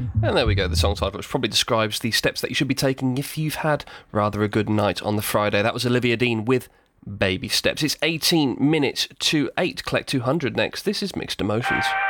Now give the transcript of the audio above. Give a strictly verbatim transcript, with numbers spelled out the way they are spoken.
And there we go, the song title, which probably describes the steps that you should be taking if you've had rather a good night on the Friday. That was Olivia Dean with Baby Steps. It's eighteen minutes to eight. Collect two hundred next. This is Mixed Emotions.